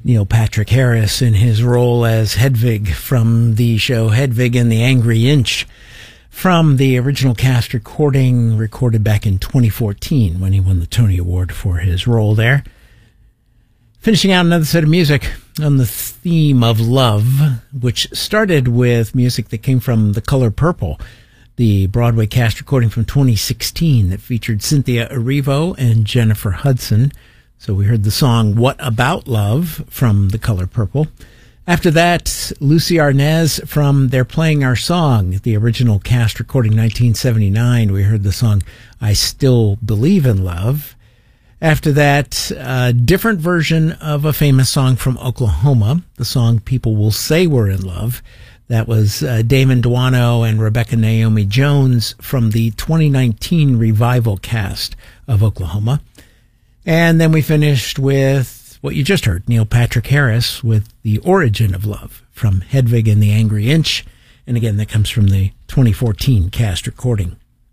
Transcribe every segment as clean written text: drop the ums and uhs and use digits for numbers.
Neil Patrick Harris in his role as Hedwig from the show Hedwig and the Angry Inch, from the original cast recording recorded back in 2014 when he won the Tony Award for his role there. Finishing out another set of music on the theme of love, which started with music that came from The Color Purple, the Broadway cast recording from 2016 that featured Cynthia Erivo and Jennifer Hudson. So we heard the song What About Love from The Color Purple. After that, Lucy Arnaz from They're Playing Our Song, the original cast recording 1979. We heard the song I Still Believe in Love. After that, a different version of a famous song from Oklahoma, the song People Will Say We're in Love. That was Damon Duano and Rebecca Naomi Jones from the 2019 revival cast of Oklahoma. And then we finished with what you just heard, Neil Patrick Harris with The Origin of Love from Hedwig and the Angry Inch. And again, that comes from the 2014 cast recording.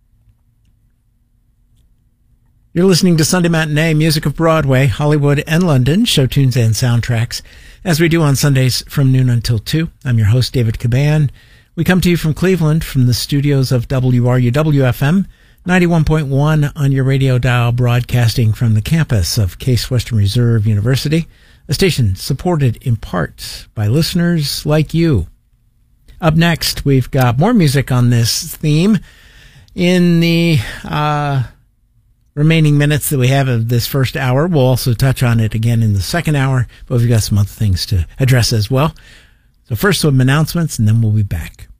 You're listening to Sunday Matinee, music of Broadway, Hollywood, and London, show tunes and soundtracks, as we do on Sundays from noon until 2. I'm your host, David Caban. We come to you from Cleveland, from the studios of WRUW-FM, 91.1 on your radio dial, broadcasting from the campus of Case Western Reserve University, a station supported in part by listeners like you. Up next, we've got more music on this theme. In the remaining minutes that we have of this first hour, we'll also touch on it again in the second hour, but we've got some other things to address as well. So first, some announcements, and then we'll be back.